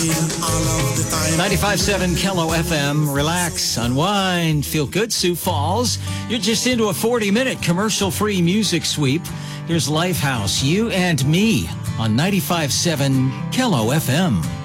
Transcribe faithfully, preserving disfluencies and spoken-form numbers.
ninety-five point seven Kello F M. Relax, unwind, feel good, Sioux Falls. You're just into a forty-minute commercial-free music sweep. Here's Lifehouse, You and Me, on ninety-five point seven Kello F M.